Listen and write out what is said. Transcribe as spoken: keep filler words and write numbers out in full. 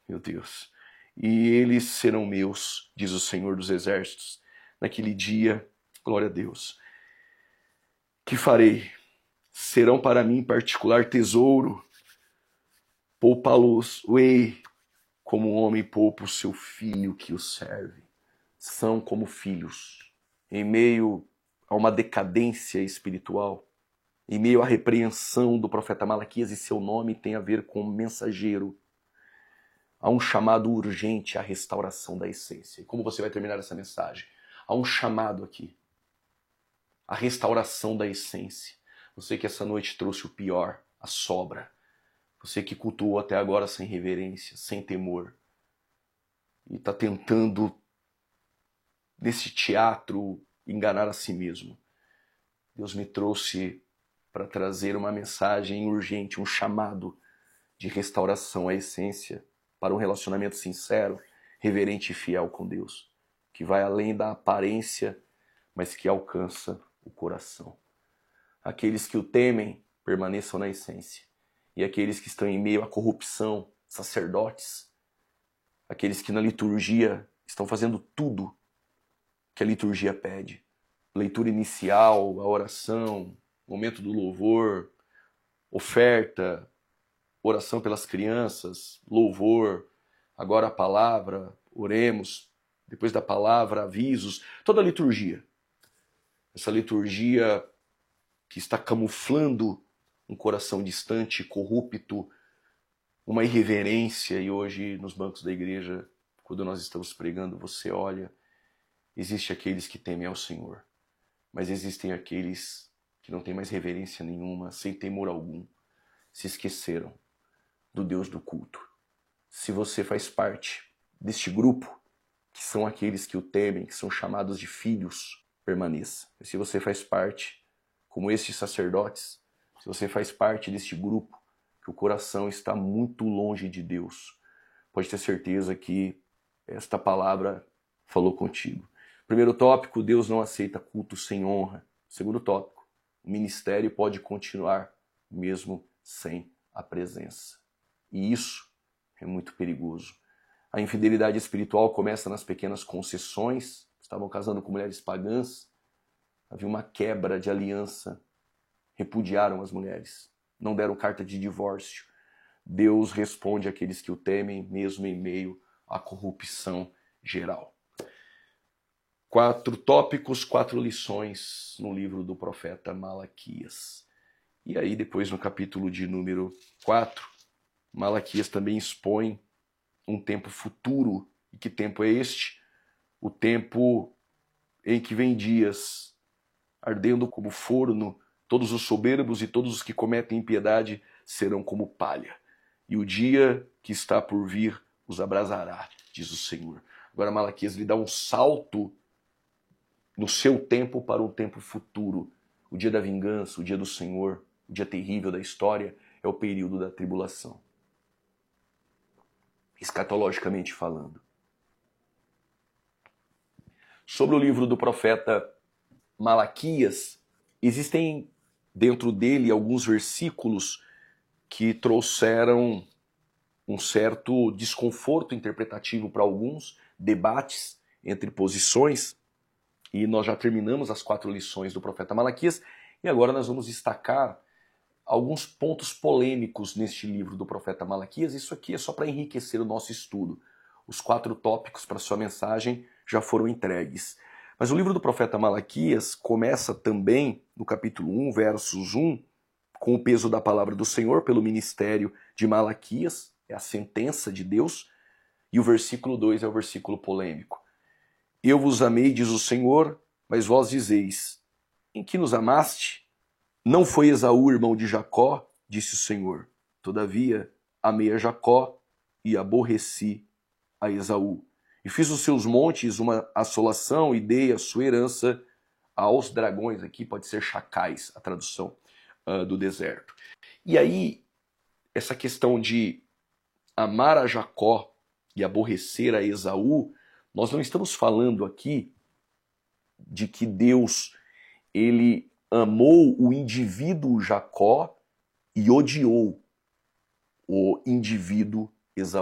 meu Deus. E eles serão meus, diz o Senhor dos Exércitos, naquele dia, glória a Deus. Que farei? Serão para mim particular tesouro, poupá-los-ei, como um homem poupa o seu filho que o serve. São como filhos, em meio a uma decadência espiritual, em meio à repreensão do profeta Malaquias, e seu nome tem a ver com mensageiro. Há um chamado urgente à restauração da essência. E como você vai terminar essa mensagem? Há um chamado aqui. A restauração da essência. Você que essa noite trouxe o pior, a sobra. Você que cultuou até agora sem reverência, sem temor. E está tentando, nesse teatro, enganar a si mesmo. Deus me trouxe para trazer uma mensagem urgente, um chamado de restauração à essência, para um relacionamento sincero, reverente e fiel com Deus, que vai além da aparência, mas que alcança o coração. Aqueles que o temem permaneçam na essência, e aqueles que estão em meio à corrupção, sacerdotes, aqueles que na liturgia estão fazendo tudo que a liturgia pede, leitura inicial, a oração, momento do louvor, oferta, oração pelas crianças, louvor, agora a palavra, oremos, depois da palavra, avisos, toda a liturgia. Essa liturgia que está camuflando um coração distante, corrupto, uma irreverência, e hoje nos bancos da igreja, quando nós estamos pregando, você olha, existe aqueles que temem ao Senhor, mas existem aqueles que não têm mais reverência nenhuma, sem temor algum, se esqueceram do Deus do culto. Se você faz parte deste grupo, que são aqueles que o temem, que são chamados de filhos, permaneça. E se você faz parte, como estes sacerdotes, se você faz parte deste grupo, que o coração está muito longe de Deus, pode ter certeza que esta palavra falou contigo. Primeiro tópico, Deus não aceita culto sem honra. Segundo tópico, o ministério pode continuar mesmo sem a presença. E isso é muito perigoso. A infidelidade espiritual começa nas pequenas concessões. Estavam casando com mulheres pagãs. Havia uma quebra de aliança. Repudiaram as mulheres. Não deram carta de divórcio. Deus responde àqueles que o temem, mesmo em meio à corrupção geral. Quatro tópicos, quatro lições no livro do profeta Malaquias. E aí depois no capítulo de número quatro, Malaquias também expõe um tempo futuro. E que tempo é este? O tempo em que vem dias ardendo como forno, todos os soberbos e todos os que cometem impiedade serão como palha. E o dia que está por vir os abrasará, diz o Senhor. Agora Malaquias lhe dá um salto no seu tempo para um tempo futuro. O dia da vingança, o dia do Senhor, o dia terrível da história é o período da tribulação. Escatologicamente falando. Sobre o livro do profeta Malaquias, existem dentro dele alguns versículos que trouxeram um certo desconforto interpretativo para alguns, debates entre posições, e nós já terminamos as quatro lições do profeta Malaquias, e agora nós vamos destacar alguns pontos polêmicos neste livro do profeta Malaquias. Isso aqui é só para enriquecer o nosso estudo. Os quatro tópicos para sua mensagem já foram entregues. Mas o livro do profeta Malaquias começa também, no capítulo um, versos um, com o peso da palavra do Senhor pelo ministério de Malaquias, é a sentença de Deus, e o versículo dois é o versículo polêmico. Eu vos amei, diz o Senhor, mas vós dizeis, em que nos amaste? Não foi Esaú, irmão de Jacó, disse o Senhor. Todavia, amei a Jacó e aborreci a Esaú. E fiz os seus montes uma assolação e dei a sua herança aos dragões. Aqui pode ser chacais, a tradução uh, do deserto. E aí, essa questão de amar a Jacó e aborrecer a Esaú, nós não estamos falando aqui de que Deus ele amou o indivíduo Jacó e odiou o indivíduo Esaú.